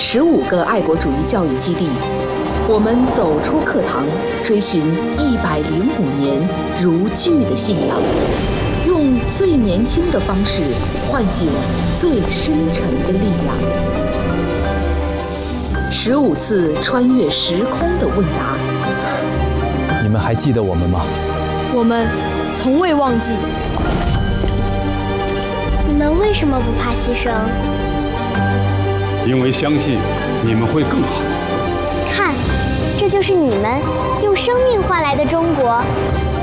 15个爱国主义教育基地，我们走出课堂，追寻105年如炬的信仰，用最年轻的方式唤醒最深沉的力量。15次穿越时空的问答， 你们还记得我们吗？ 我们从未忘记。 你们为什么不怕牺牲？ 因为相信你们会更好。 看，这就是你们用生命换来的中国。